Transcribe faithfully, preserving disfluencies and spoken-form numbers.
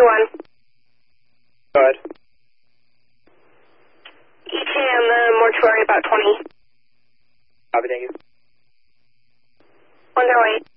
one. Go ahead. E T A on the mortuary about twenty. Copy, thank you. one oh eight.